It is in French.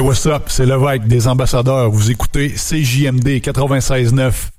Hey, what's up? C'est Lévesque des Ambassadeurs. Vous écoutez CJMD 96.9